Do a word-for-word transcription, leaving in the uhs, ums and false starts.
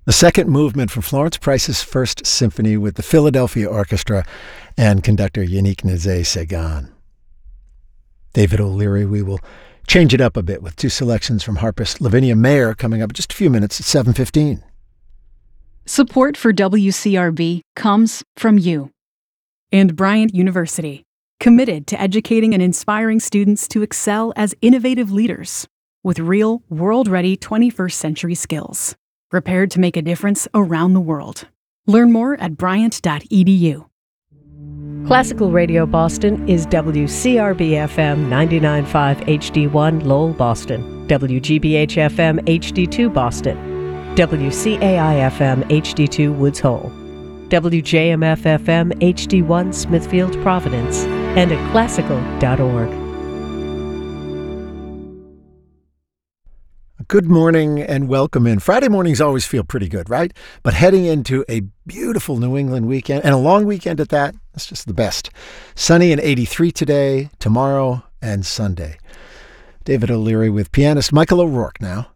The second movement from Florence Price's First Symphony with the Philadelphia Orchestra and conductor Yannick Nézet-Séguin. David O'Leary, we will change it up a bit with two selections from harpist Lavinia Mayer coming up in just a few minutes at seven fifteen. Support for W C R B comes from you. And Bryant University, committed to educating and inspiring students to excel as innovative leaders with real, world-ready twenty-first century skills, prepared to make a difference around the world. Learn more at bryant dot e d u. Classical Radio Boston is W C R B F M ninety-nine point five H D one Lowell, Boston, W G B H F M H D two Boston, W C A I F M H D two Woods Hole, W J M F F M H D one Smithfield, Providence, and at classical dot org. Good morning and welcome in. Friday mornings always feel pretty good, right? But heading into a beautiful New England weekend, and a long weekend at that, that's just the best. Sunny and eighty-three today, tomorrow, and Sunday. David O'Leary with pianist Michael O'Rourke now.